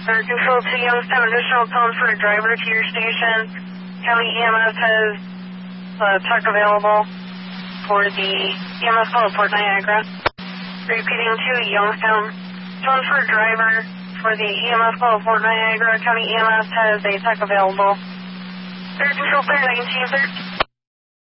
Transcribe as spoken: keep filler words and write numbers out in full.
Air Control to Youngstown, additional tone for a driver to your station. County E M S has a tuck available for the E M S call at Port Niagara. Repeating to Youngstown, tone for a driver for the E M S call at Port Niagara. County E M S has a tuck available. Air Control clear nineteen, sir.